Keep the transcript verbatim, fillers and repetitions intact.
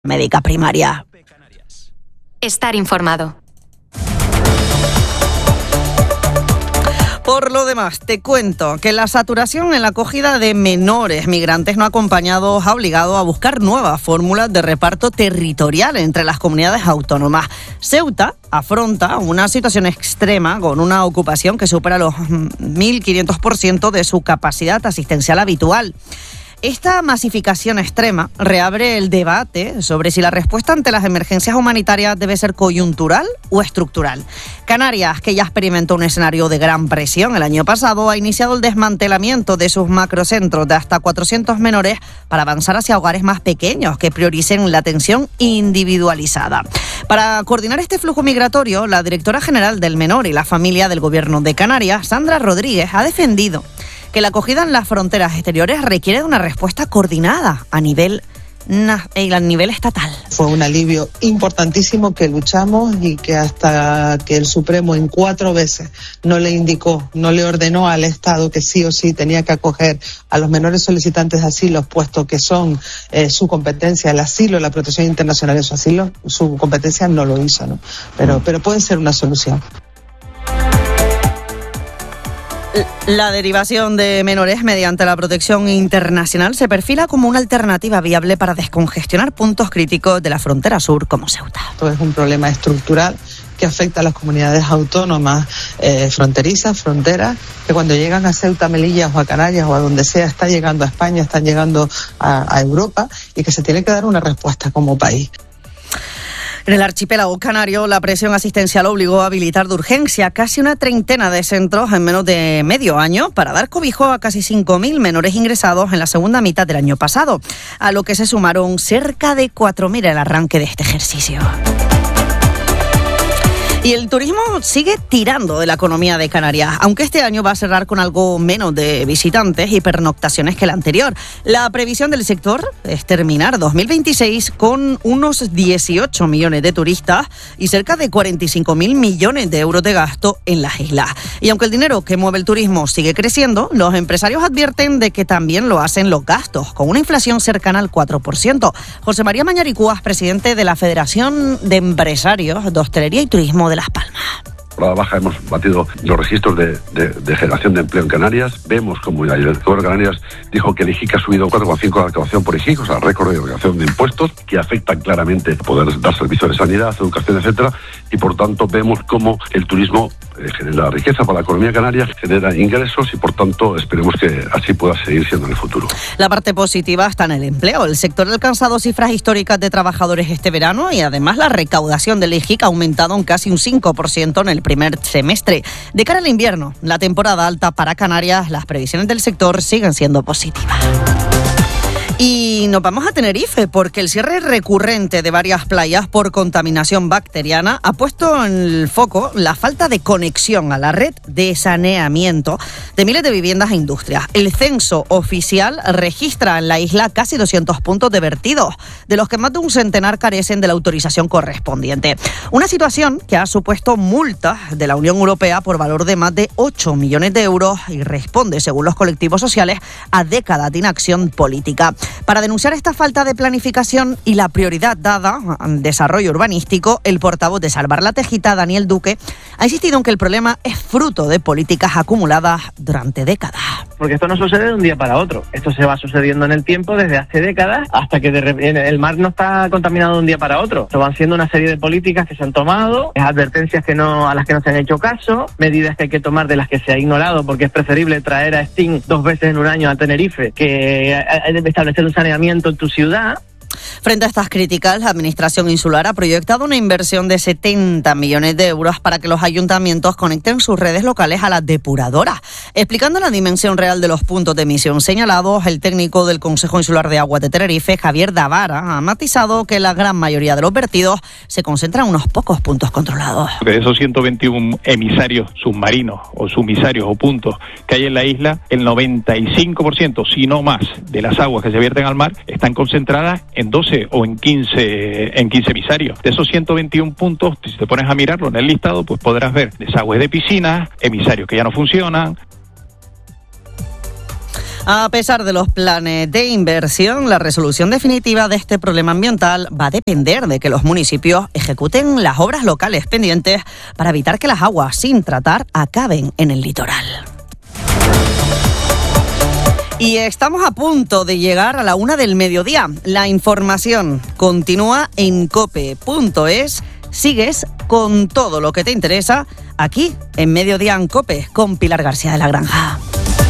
médica primaria. Estar informado. Por lo demás, te cuento que la saturación en la acogida de menores migrantes no acompañados ha obligado a buscar nuevas fórmulas de reparto territorial entre las comunidades autónomas. Ceuta afronta una situación extrema con una ocupación que supera los mil quinientos por ciento de su capacidad asistencial habitual. Esta masificación extrema reabre el debate sobre si la respuesta ante las emergencias humanitarias debe ser coyuntural o estructural. Canarias, que ya experimentó un escenario de gran presión el año pasado, ha iniciado el desmantelamiento de sus macrocentros de hasta cuatrocientos menores para avanzar hacia hogares más pequeños que prioricen la atención individualizada. Para coordinar este flujo migratorio, la directora general del Menor y la Familia del Gobierno de Canarias, Sandra Rodríguez, ha defendido que la acogida en las fronteras exteriores requiere de una respuesta coordinada a nivel, a nivel estatal. Fue un alivio importantísimo que luchamos y que hasta que el Supremo en cuatro veces no le indicó, no le ordenó al Estado que sí o sí tenía que acoger a los menores solicitantes de asilo, puesto que son eh, su competencia el asilo, la protección internacional de su asilo, su competencia no lo hizo, ¿no? Pero, pero puede ser una solución. La derivación de menores mediante la protección internacional se perfila como una alternativa viable para descongestionar puntos críticos de la frontera sur como Ceuta. Esto es un problema estructural que afecta a las comunidades autónomas eh, fronterizas, fronteras, que cuando llegan a Ceuta, Melilla o a Canarias o a donde sea, está llegando a España, están llegando a, a Europa y que se tiene que dar una respuesta como país. En el archipiélago canario, la presión asistencial obligó a habilitar de urgencia casi una treintena de centros en menos de medio año para dar cobijo a casi cinco mil menores ingresados en la segunda mitad del año pasado, a lo que se sumaron cerca de cuatro mil al arranque de este ejercicio. Y el turismo sigue tirando de la economía de Canarias, aunque este año va a cerrar con algo menos de visitantes y pernoctaciones que el anterior. La previsión del sector es terminar dos mil veintiséis con unos dieciocho millones de turistas y cerca de cuarenta y cinco mil millones de euros de gasto en las islas. Y aunque el dinero que mueve el turismo sigue creciendo, los empresarios advierten de que también lo hacen los gastos, con una inflación cercana al cuatro por ciento. José María Mañaricúas, presidente de la Federación de Empresarios de Hostelería y Turismo de Las Palmas. Por la baja hemos batido los registros de, de, de generación de empleo en Canarias. Vemos como el director de Canarias dijo que el IJIC ha subido cuatro coma cinco la recaudación por IJIC, o sea, récord de recaudación de impuestos, que afectan claramente poder dar servicios de sanidad, educación, etcétera, y por tanto vemos cómo el turismo eh, genera riqueza para la economía canaria, genera ingresos y por tanto esperemos que así pueda seguir siendo en el futuro. La parte positiva está en el empleo. El sector ha alcanzado cifras históricas de trabajadores este verano y además la recaudación del IJIC ha aumentado en casi un cinco por ciento en el primer semestre. De cara al invierno, la temporada alta para Canarias, las previsiones del sector siguen siendo positivas. Y nos vamos a Tenerife porque el cierre recurrente de varias playas por contaminación bacteriana ha puesto en el foco la falta de conexión a la red de saneamiento de miles de viviendas e industrias. El censo oficial registra en la isla casi doscientos puntos de vertidos, de los que más de un centenar carecen de la autorización correspondiente. Una situación que ha supuesto multas de la Unión Europea por valor de más de ocho millones de euros y responde, según los colectivos sociales, a décadas de inacción política. Para denunciar esta falta de planificación y la prioridad dada al desarrollo urbanístico, el portavoz de Salvar la Tejita, Daniel Duque, ha insistido en que el problema es fruto de políticas acumuladas durante décadas. Porque esto no sucede de un día para otro. Esto se va sucediendo en el tiempo desde hace décadas hasta que de repente el mar no está contaminado de un día para otro. Esto van siendo una serie de políticas que se han tomado, advertencias que no a las que no se han hecho caso, medidas que hay que tomar de las que se ha ignorado porque es preferible traer a Sting dos veces en un año a Tenerife que establecer un saneamiento en tu ciudad. Frente a estas críticas, la Administración Insular ha proyectado una inversión de setenta millones de euros para que los ayuntamientos conecten sus redes locales a las depuradoras. Explicando la dimensión real de los puntos de emisión señalados, el técnico del Consejo Insular de Aguas de Tenerife, Javier Davara, ha matizado que la gran mayoría de los vertidos se concentran en unos pocos puntos controlados. De esos ciento veintiuno emisarios submarinos o sumisarios o puntos que hay en la isla, el noventa y cinco por ciento, si no más, de las aguas que se vierten al mar están concentradas en doce o en quince, en quince emisarios. De esos ciento veintiuno puntos, si te pones a mirarlo en el listado, pues podrás ver desagües de piscinas, emisarios que ya no funcionan. A pesar de los planes de inversión, la resolución definitiva de este problema ambiental va a depender de que los municipios ejecuten las obras locales pendientes para evitar que las aguas sin tratar acaben en el litoral. Y estamos a punto de llegar a la una del mediodía. La información continúa en cope punto es. Sigues con todo lo que te interesa aquí en Mediodía en COPE con Pilar García de la Granja.